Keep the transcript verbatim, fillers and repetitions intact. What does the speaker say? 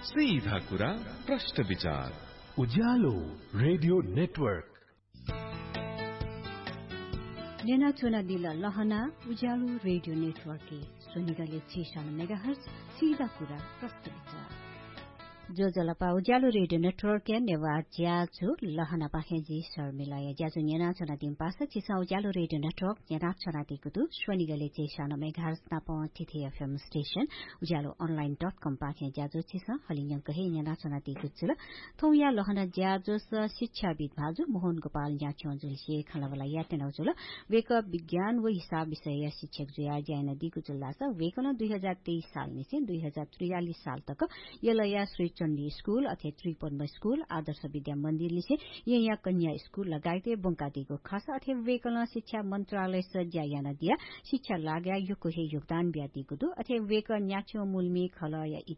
सीधा कुरा प्रश्न विचार उज्यालो रेडियो नेटवर्क नेना चुना दिला लहना उज्यालो रेडियो नेटवर्क सुनिगले छिसानो मेगाहर्ज सीधा कुरा प्रश्न विचार जो जलपा उज्यालो रेडियो नेटवर्क नेवा ज्याजु लहना पाखेजी शर्मिलाय ज्याजु नेना चना दिन पास चिसा उज्यालो रेडियो नेटवर्क नेना चना दिकुदु स्वनिगले चेसानो मेगाहर्ज नाप तिथि एफएम स्टेशन उज्यालो अनलाइन डट कम पाखे ज्याजु चिसा हलिङ कहे नेना चना दिकुचुल थौया लहना ज्याजु शिक्षाविद भाजु मोहन गोपाल न्याचो जुलसे खलावला यातेनौ जुल वेक विज्ञान व हिसाब विषय शिक्षक जुया ज्यान दिकुचुल्लास वेकन दुई हजार तेईस साल निसे दुई हजार त्रियालीस साल तक यलया श्री चण्डी स्कूल अथे त्रिपन्न स्कूल आदर्श विद्या मन्दिर लिसे यहाँ कन्या स्कूल लगायते बंकातीको खास अथे वेकल शिक्षा मन्त्रालय सज्या याना दिया शिक्षा लाग्या यो कोहे योगदान ब्यातीको दु अथे वेक न्याचो मूलमी खल या